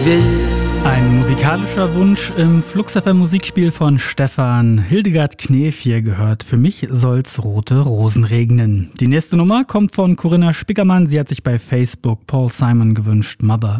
will. Ein musikalischer Wunsch im Flux FM Musikspiel von Stefan. Hildegard Knef hier gehört. Für mich soll's rote Rosen regnen. Die nächste Nummer kommt von Corinna Spickermann. Sie hat sich bei Facebook Paul Simon gewünscht. Mother